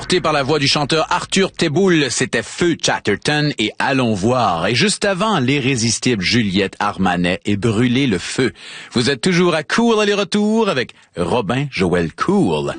Porté par la voix du chanteur Arthur Teboul, c'était Feu Chatterton et Allons voir. Et juste avant, l'irrésistible Juliette Armanet et Brûler le feu. Vous êtes toujours à Cool aller-retour avec Robin Joël Cool.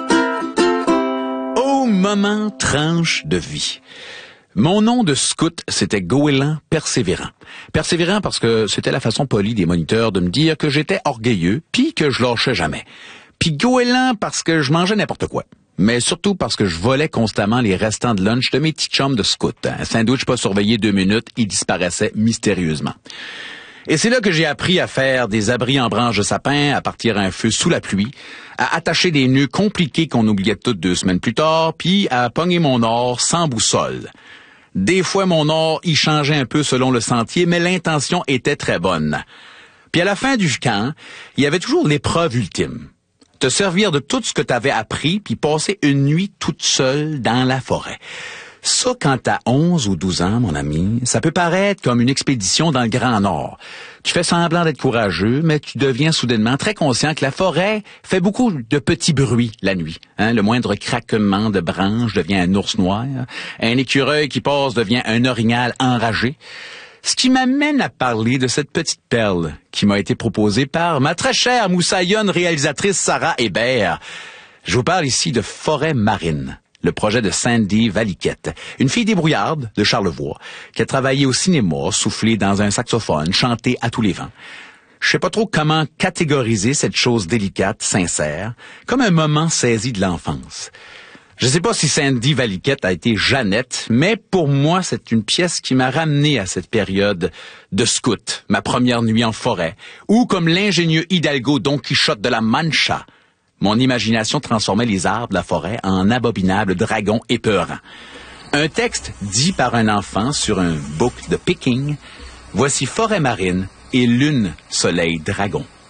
Au moment tranche de vie. Mon nom de scout, c'était Goéland Persévérant. Persévérant parce que c'était la façon polie des moniteurs de me dire que j'étais orgueilleux, puis que je lâchais jamais. Puis Goéland parce que je mangeais n'importe quoi. Mais surtout parce que je volais constamment les restants de lunch de mes petits chums de scout. Un sandwich pas surveillé 2 minutes, il disparaissait mystérieusement. Et c'est là que j'ai appris à faire des abris en branches de sapin, à partir à un feu sous la pluie, à attacher des nœuds compliqués qu'on oubliait toutes 2 semaines plus tard, puis à pogner mon or sans boussole. Des fois, mon or y changeait un peu selon le sentier, mais l'intention était très bonne. Puis à la fin du camp, il y avait toujours l'épreuve ultime. Te servir de tout ce que t'avais appris, puis passer une nuit toute seule dans la forêt. Ça, quand t'as 11 ou 12 ans, mon ami, ça peut paraître comme une expédition dans le Grand Nord. Tu fais semblant d'être courageux, mais tu deviens soudainement très conscient que la forêt fait beaucoup de petits bruits la nuit. Le moindre craquement de branches devient un ours noir. Un écureuil qui passe devient un orignal enragé. Ce qui m'amène à parler de cette petite perle qui m'a été proposée par ma très chère moussaillonne réalisatrice Sarah Hébert. Je vous parle ici de Forêt marine, le projet de Sandy Valiquette, une fille débrouillarde de Charlevoix qui a travaillé au cinéma, soufflé dans un saxophone, chanté à tous les vents. Je sais pas trop comment catégoriser cette chose délicate, sincère, comme un moment saisi de l'enfance. Je sais pas si Sandy Valiquette a été Jeannette, mais pour moi, c'est une pièce qui m'a ramené à cette période de scout, ma première nuit en forêt, ou comme l'ingénieux Hidalgo Don Quichotte de la Mancha. Mon imagination transformait les arbres de la forêt en abominables dragons épeurants. Un texte dit par un enfant sur un book de picking. Voici Forêt marine et Lune, Soleil, Dragon.